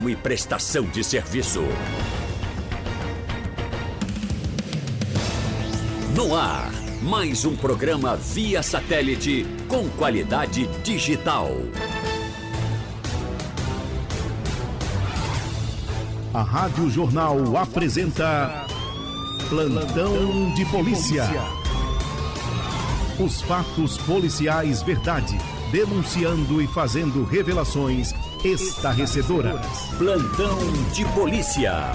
E prestação de serviço. No ar, mais um programa via satélite com qualidade digital. A Rádio Jornal apresenta Plantão de Polícia. Os fatos policiais verdade, denunciando e fazendo revelações estarrecedoras. Plantão de Polícia.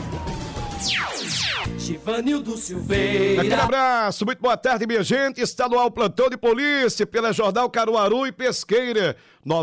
Chivanildo Silveira. Aquele abraço, muito boa tarde, minha gente. Está no ar o Plantão de Polícia pela Jornal Caruaru e Pesqueira.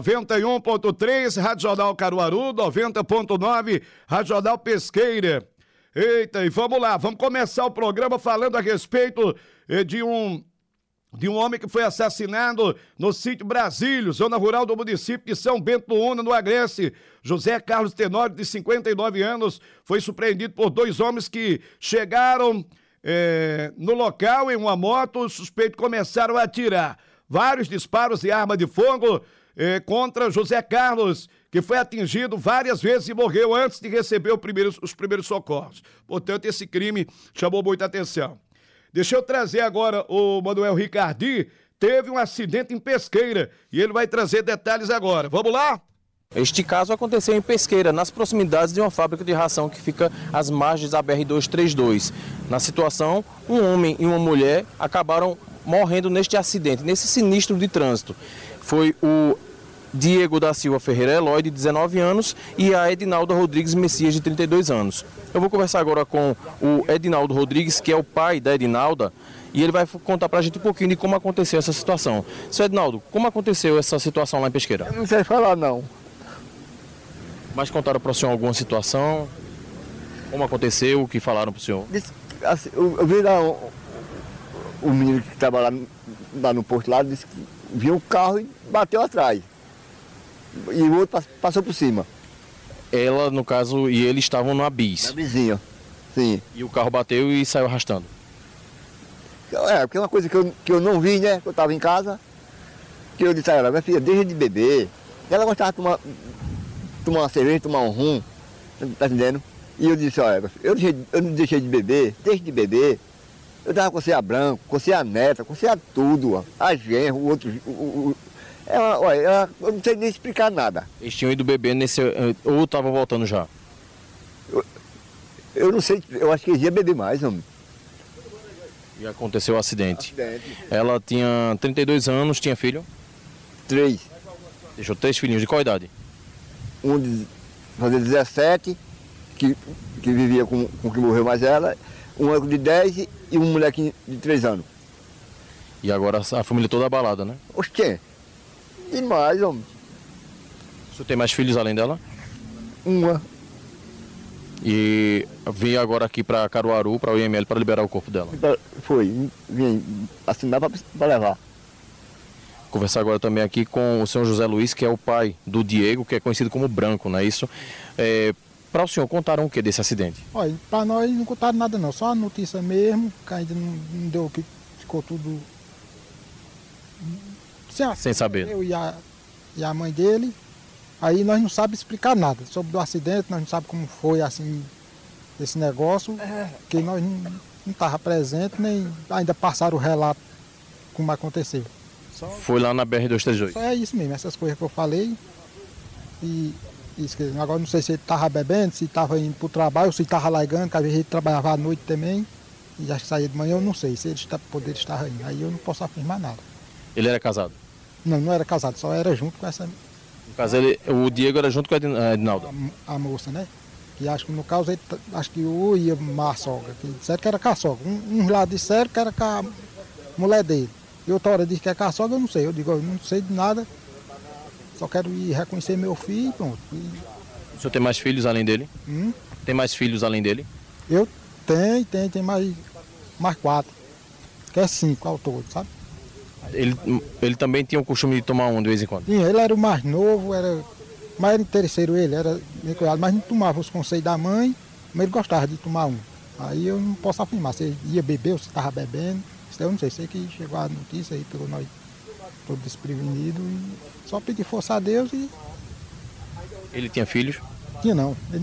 91.3, Rádio Jornal Caruaru, 90.9, Rádio Jornal Pesqueira. Eita, e vamos lá, vamos começar o programa falando a respeito de um homem que foi assassinado no sítio Brasílio, zona rural do município de São Bento do Una, no Agreste. José Carlos Tenório, de 59 anos, foi surpreendido por dois homens que chegaram no local em uma moto. Os suspeitos começaram a atirar vários disparos de arma de fogo contra José Carlos, que foi atingido várias vezes e morreu antes de receber os primeiros socorros. Portanto, esse crime chamou muita atenção. Deixa eu trazer agora o Manuel Ricardi. Teve um acidente em Pesqueira e ele vai trazer detalhes agora. Vamos lá? Este caso aconteceu em Pesqueira, nas proximidades de uma fábrica de ração que fica às margens da BR-232. Na situação, um homem e uma mulher acabaram morrendo neste acidente, nesse sinistro de trânsito. Foi o Diego da Silva Ferreira Eloy, de 19 anos, e a Edinalda Rodrigues Messias, de 32 anos. Eu vou conversar agora com o Edinaldo Rodrigues, que é o pai da Edinalda, e ele vai contar pra gente um pouquinho de como aconteceu essa situação. Seu Edinaldo, como aconteceu essa situação lá em Pesqueira? Eu não sei falar, não. Mas contaram para o senhor alguma situação? Como aconteceu? O que falaram para o senhor? Assim, eu vi lá o menino que estava lá no posto, lá, disse que viu um carro e bateu atrás. E o outro passou por cima. Ela, no caso, e eles estavam no bis. Na vizinha, sim. E o carro bateu e saiu arrastando. Porque é uma coisa que eu não vi, né? Que eu estava em casa. Que eu disse a ela, minha filha, deixa de beber. Ela gostava de tomar uma cerveja, tomar um rum, tá entendendo? E eu disse, olha, eu não deixei de beber, deixe de beber. Eu dava com a branco, com a neta, com tudo, a genro, o outro. Olha, eu não sei nem explicar nada. Eles tinham ido beber nesse. Ou estavam voltando já? Eu não sei, eu acho que eles iam beber mais, homem. E aconteceu o acidente. Ela tinha 32 anos, tinha filho? 3. Deixou 3 filhinhos, de qual idade? Um de fazer 17, que vivia com que morreu mais ela, um de 10 e um moleque de 3 anos. E agora a família toda abalada, né? Oxê, e mais, homem. O senhor tem mais filhos além dela? Uma. E veio agora aqui para Caruaru, para o IML, para liberar o corpo dela? Foi, vim assinar para levar. Conversar agora também aqui com o senhor José Luiz, que é o pai do Diego, que é conhecido como Branco, não é isso? Para o senhor, contaram o que desse acidente? Olha, para nós não contaram nada não, só a notícia mesmo, que ainda não deu, que ficou tudo sem saber. Eu e a mãe dele, aí nós não sabemos explicar nada sobre o acidente, nós não sabemos como foi assim, esse negócio, que nós não estávamos presentes, nem ainda passaram o relato como aconteceu. Foi lá na BR-232? Só é isso mesmo, essas coisas que eu falei. E isso, agora não sei se ele estava bebendo, se estava indo para o trabalho, se estava largando, que às vezes ele trabalhava à noite também. E acho que saía de manhã, eu não sei se ele poderia estar indo. Aí eu não posso afirmar nada. Ele era casado? Não, não era casado, só era junto com essa... No caso, o Diego era junto com a Edinalda? A moça, né? Que acho que no caso, ele, acho que eu ia com a sogra, que disseram que era com a sogra. Uns lá disseram que era com a mulher dele. E outra hora disse que é com a sogra, eu não sei. Eu digo, eu não sei de nada, só quero ir reconhecer meu filho e pronto. O senhor tem mais filhos além dele? Tem mais filhos além dele? Eu tenho mais 4, que é 5 ao todo, sabe? Ele também tinha o costume de tomar um de vez em quando? Sim, ele era o mais novo, mas era interesseiro ele, era meio cuidado, mas não tomava os conselhos da mãe, mas ele gostava de tomar um. Aí eu não posso afirmar se ele ia beber ou se estava bebendo, isso eu não sei, sei que chegou a notícia aí, pegou nós todo desprevenido e só pedir força a Deus e... Ele tinha filhos? tinha não.